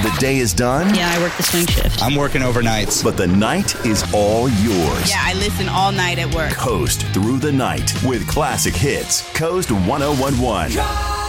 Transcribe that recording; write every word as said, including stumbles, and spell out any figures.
The day is done. Yeah, I work the swing shift. I'm working overnights. But the night is all yours. Yeah, I listen all night at work. Coast through the night with classic hits. Coast one oh one one.